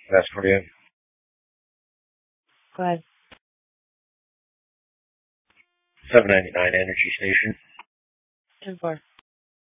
Best for you. Go ahead. 799 Energy Station. 10-4.